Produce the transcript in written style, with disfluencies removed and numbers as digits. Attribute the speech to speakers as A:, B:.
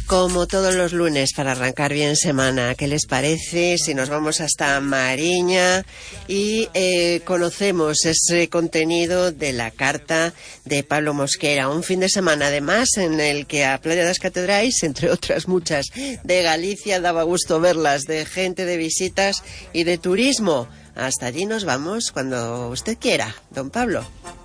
A: como todos los lunes, para arrancar bien semana. ¿Qué les parece si nos vamos hasta Mariña y conocemos ese contenido de la carta de Pablo Mosquera? Un fin de semana, además, en el que a Playa das Catedrais, entre otras muchas de Galicia, daba gusto verlas, de gente, de visitas y de turismo. Hasta allí nos vamos cuando usted quiera, don Pablo.